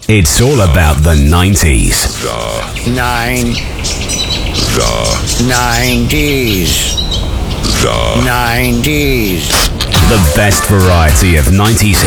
It's all about the 90s. The 90s. The best variety of 90s